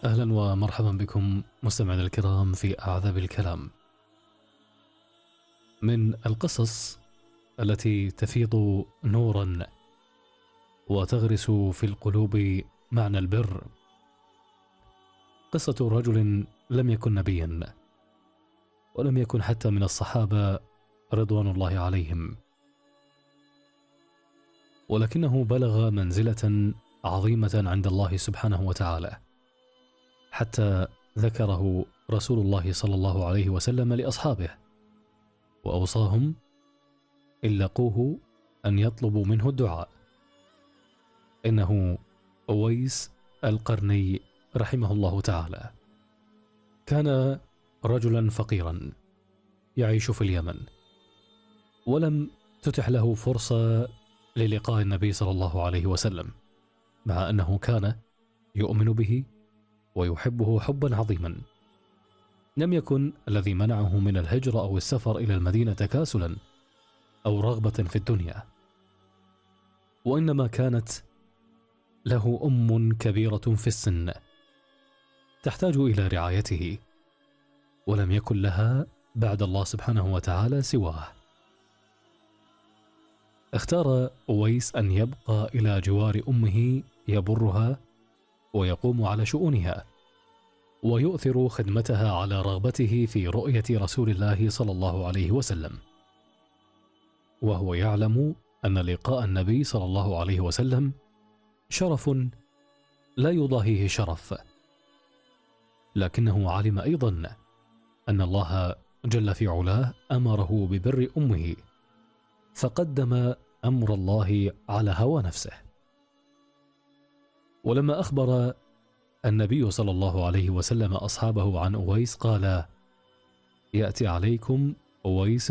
أهلا ومرحبا بكم مستمعينا الكرام في أعذب الكلام. من القصص التي تفيض نورا وتغرس في القلوب معنى البر قصة رجل لم يكن نبيا ولم يكن حتى من الصحابة رضوان الله عليهم، ولكنه بلغ منزلة عظيمة عند الله سبحانه وتعالى، حتى ذكره رسول الله صلى الله عليه وسلم لأصحابه وأوصاهم إن لقوه أن يطلبوا منه الدعاء. إنه أويس القرني رحمه الله تعالى. كان رجلا فقيرا يعيش في اليمن، ولم تتح له فرصة للقاء النبي صلى الله عليه وسلم، مع أنه كان يؤمن به ويحبه حبا عظيما. لم يكن الذي منعه من الهجرة أو السفر إلى المدينة كاسلا أو رغبة في الدنيا، وإنما كانت له أم كبيرة في السن تحتاج إلى رعايته، ولم يكن لها بعد الله سبحانه وتعالى سواه. اختار أويس أن يبقى إلى جوار أمه يبرها ويقوم على شؤونها، ويؤثر خدمتها على رغبته في رؤية رسول الله صلى الله عليه وسلم، وهو يعلم أن لقاء النبي صلى الله عليه وسلم شرف لا يضاهيه شرف، لكنه علم أيضا أن الله جل في علاه أمره ببر أمه، فقدم أمر الله على هوى نفسه. ولما أخبر النبي صلى الله عليه وسلم أصحابه عن أويس قال: يأتي عليكم أويس